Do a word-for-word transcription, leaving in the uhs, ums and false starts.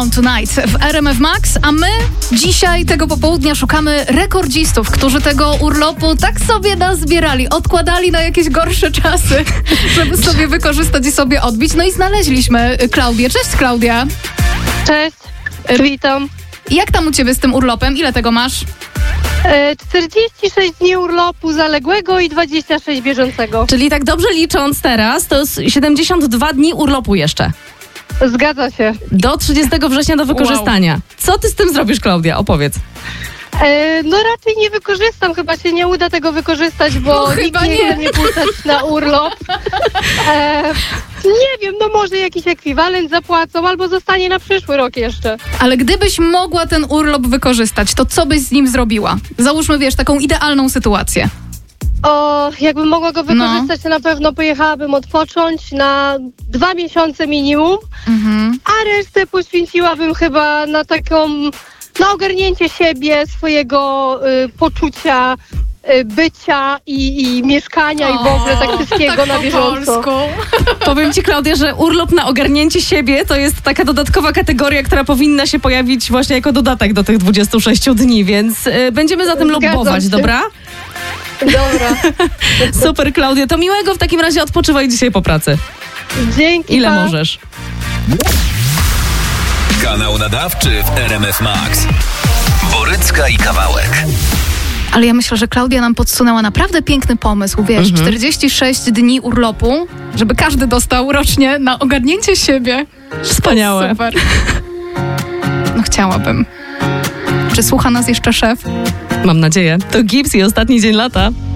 On Tonight w R M F Max, a my dzisiaj tego popołudnia szukamy rekordzistów, którzy tego urlopu tak sobie nazbierali, odkładali na jakieś gorsze czasy, żeby sobie wykorzystać i sobie odbić. No i znaleźliśmy Klaudię. Cześć, Klaudia. Cześć, witam. Jak tam u ciebie z tym urlopem? Ile tego masz? czterdzieści sześć dni urlopu zaległego i dwadzieścia sześć bieżącego. Czyli tak dobrze licząc teraz, to jest siedemdziesiąt dwa dni urlopu jeszcze. Zgadza się. Do trzydziestego września do wykorzystania. Wow. Co ty z tym zrobisz, Klaudia? Opowiedz. E, no raczej nie wykorzystam, chyba się nie uda tego wykorzystać, bo no, nikt chyba nie chce mnie puszczać na urlop. E, nie wiem, no może jakiś ekwiwalent zapłacą, albo zostanie na przyszły rok jeszcze. Ale gdybyś mogła ten urlop wykorzystać, to co byś z nim zrobiła? Załóżmy, wiesz, taką idealną sytuację. O, jakbym mogła go wykorzystać, no. to na pewno pojechałabym odpocząć na dwa miesiące minimum, mhm. a resztę poświęciłabym chyba na taką, na ogarnięcie siebie, swojego y, poczucia y, bycia i, i mieszkania o, i w ogóle tak wszystkiego tak na bieżąco. Powiem ci, Klaudia, że urlop na ogarnięcie siebie to jest taka dodatkowa kategoria, która powinna się pojawić właśnie jako dodatek do tych dwudziestu sześciu dni, więc y, będziemy za tym lobbować, dobra? Dobra. Super, Klaudia. To miłego w takim razie, odpoczywaj dzisiaj po pracy. Dzięki. Ile pa. możesz. Kanał nadawczy w R M F Max. Borycka i Kawałek. Ale ja myślę, że Klaudia nam podsunęła naprawdę piękny pomysł, wiesz, mhm. czterdzieści sześć dni urlopu, żeby każdy dostał rocznie na ogarnięcie siebie. Wspaniałe. Super. No chciałabym. Czy słucha nas jeszcze szef? Mam nadzieję. To Gibbs i ostatni dzień lata.